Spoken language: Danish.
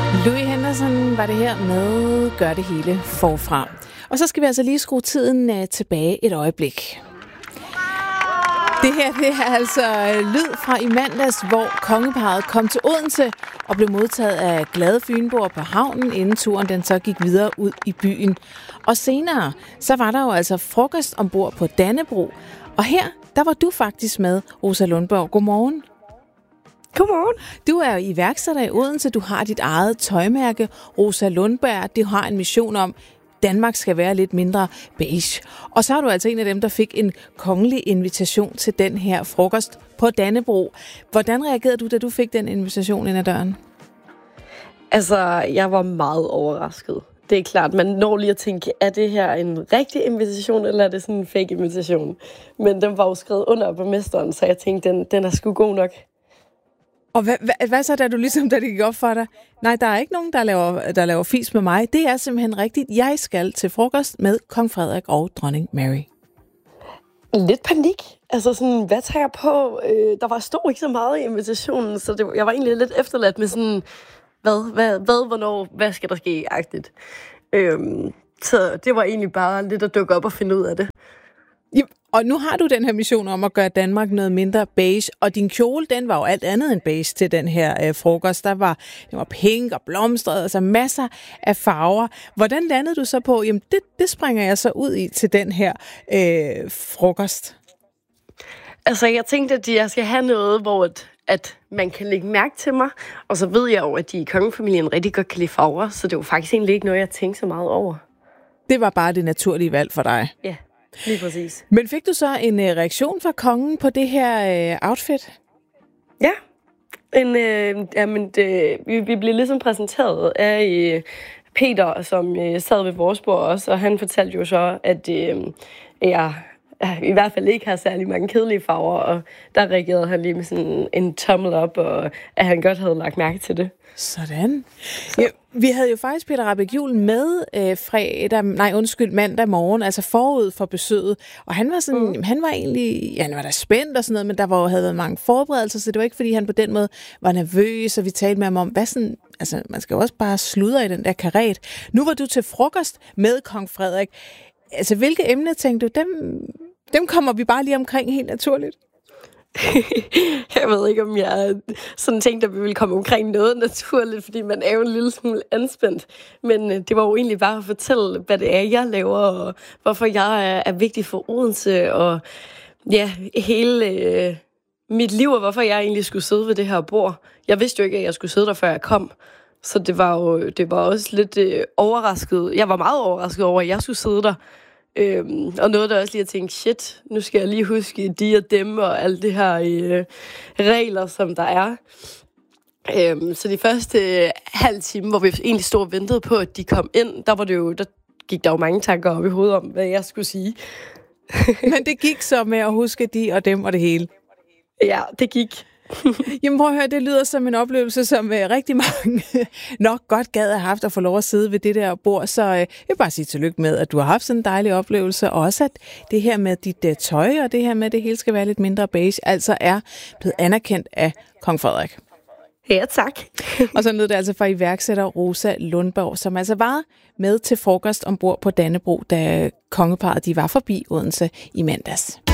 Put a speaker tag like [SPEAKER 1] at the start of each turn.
[SPEAKER 1] Louis Henderson var det her med Gør det hele forfra. Og så skal vi altså lige skrue tiden tilbage et øjeblik. Det her, det er altså lyd fra i mandags, hvor kongeparret kom til Odense og blev modtaget af glade fynboer på havnen, inden turen den så gik videre ud i byen. Og senere, så var der jo altså frokost ombord på Dannebrog. Og her, der var du faktisk med, Rosa Lundborg. Godmorgen.
[SPEAKER 2] Godmorgen.
[SPEAKER 1] Du er jo iværksætter i Odense. Du har dit eget tøjmærke, Rosa Lundberg. Det har en mission om, Danmark skal være lidt mindre beige. Og så er du altså en af dem, der fik en kongelig invitation til den her frokost på Dannebrog. Hvordan reagerede du, da du fik den invitation ind ad døren?
[SPEAKER 2] Altså, jeg var meget overrasket. Det er klart, man når lige at tænke, er det her en rigtig invitation, eller er det sådan en fake invitation? Men den var jo skrevet under på mesteren, så jeg tænkte, den er sgu god nok.
[SPEAKER 1] Og hvad så, da det gik op for dig? Nej, der er ikke nogen, der laver fis med mig. Det er simpelthen rigtigt. Jeg skal til frokost med kong Frederik og dronning Mary.
[SPEAKER 2] Lidt panik. Altså sådan, hvad tager jeg på? Der stod ikke så meget i invitationen, så jeg var egentlig lidt efterladt med sådan, hvornår, hvad skal der ske-agtigt. Så det var egentlig bare lidt at dukke op og finde ud af det.
[SPEAKER 1] Ja, og nu har du den her mission om at gøre Danmark noget mindre beige, og din kjole, den var jo alt andet end beige til den her frokost. Den var pink og blomstret, altså masser af farver. Hvordan landede du så på? Jamen, det springer jeg så ud i til den her frokost.
[SPEAKER 2] Altså, jeg tænkte, at jeg skal have noget, hvor at man kan lægge mærke til mig. Og så ved jeg jo, at de i kongefamilien rigtig godt kan lide farver, så det var faktisk egentlig ikke noget, jeg tænkte så meget over. Det
[SPEAKER 1] var bare det naturlige valg for dig?
[SPEAKER 2] Ja. Lige præcis.
[SPEAKER 1] Men fik du så en reaktion fra kongen på det her outfit?
[SPEAKER 2] Ja. Vi blev ligesom præsenteret af Peter, som sad ved vores bord også, og han fortalte jo så, at jeg i hvert fald ikke har særlig mange kedelige farver, og der reagerede han lige med sådan en tommel op, og at han godt havde lagt mærke til det.
[SPEAKER 1] Sådan. Så. Ja, vi havde jo faktisk Peter Rahbæk Juel med mandag morgen, altså forud for besøget, og han var sådan, han var egentlig, han var da spændt og sådan noget, men der havde været mange forberedelser, så det var ikke fordi han på den måde var nervøs, og vi talte med ham om, hvad sådan, altså man skal jo også bare sludre i den der karet. Nu var du til frokost med kong Frederik. Altså hvilke emner tænkte du, dem kommer vi bare lige omkring helt naturligt?
[SPEAKER 2] Jeg ved ikke, om jeg sådan tænkte, at vi ville komme omkring noget naturligt, fordi man er jo en lille smule anspændt. Men det var jo egentlig bare at fortælle, hvad det er, jeg laver, og hvorfor jeg er vigtig for Odense, og ja, hele mit liv, og hvorfor jeg egentlig skulle sidde ved det her bord. Jeg vidste jo ikke, at jeg skulle sidde der, før jeg kom. Så det var også lidt overrasket. Jeg var meget overrasket over, at jeg skulle sidde der. Og noget, der også lige at tænke, shit, nu skal jeg lige huske de og dem og alle de her regler, som der er. Så de første halv time, hvor vi egentlig stod og ventede på, at de kom ind, der gik der jo mange tanker op i hovedet om, hvad jeg skulle sige.
[SPEAKER 1] Men det gik så med at huske de og dem og det hele?
[SPEAKER 2] Ja, det gik.
[SPEAKER 1] Jamen prøv at høre, det lyder som en oplevelse, som rigtig mange nok godt gad have haft at få lov at sidde ved det der bord. Så jeg vil bare sige tillykke med, at du har haft sådan en dejlig oplevelse. Og også at det her med dit tøj og det her med, at det hele skal være lidt mindre beige, altså er blevet anerkendt af kong Frederik.
[SPEAKER 2] Ja, tak.
[SPEAKER 1] Og så lød det altså fra iværksætter Rosa Lundborg, som altså var med til frokost ombord på Dannebrog, da kongeparret de var forbi Odense i mandags.